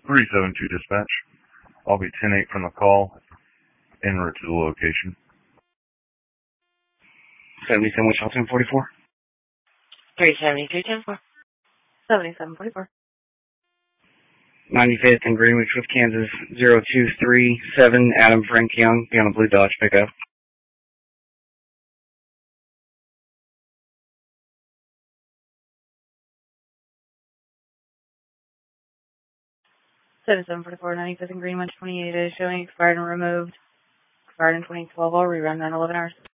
372 dispatch. I'll be 10-8 from the call, en route to the location. 77 West Charleston 44. 372, 10-4. 7744. 95th and Greenwich with Kansas 0237, Adam Frank Young, be on a blue Dodge pickup. Citizen 44, 95th and Greenwich 28 is showing expired and removed. Expired in 2012. I'll rerun that 11 hours.